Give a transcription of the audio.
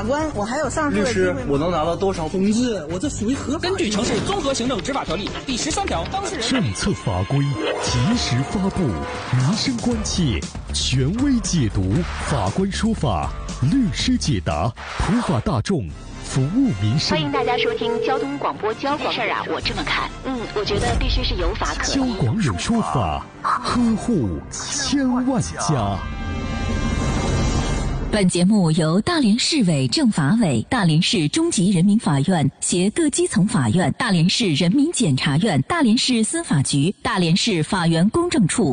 官，我还有上诉律师的机会吗？ 我能拿到多少？ 同志，我这属于合法。 根据《城市综合行政执法条例》第13条，当事人政策法规及时发布，民生关切权威解读，法官说法，律师解答，普法大众，服务民生。 欢迎大家收听交通广播交广。事儿啊，我这么看，我觉得必须是有法可依。 交广有说法，呵护千万家。 本节目由大连市委政法委、大连市中级人民法院携各基层法院、大连市人民检察院、大连市司法局、大连市法源公证处